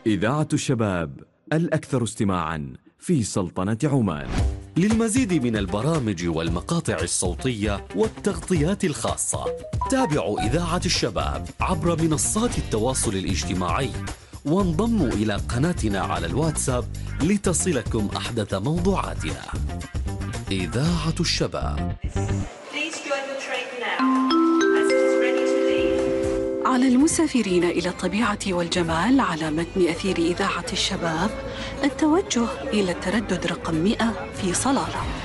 إذاعة الشباب الأكثر استماعاً في سلطنة عمان. للمزيد من البرامج والمقاطع الصوتية والتغطيات الخاصة تابعوا إذاعة الشباب عبر منصات التواصل الاجتماعي، وانضموا إلى قناتنا على الواتساب لتصلكم أحدث موضوعاتنا. إذاعة الشباب. على المسافرين إلى الطبيعة والجمال على متن أثير إذاعة الشباب التوجه إلى التردد رقم 100 في صلالة.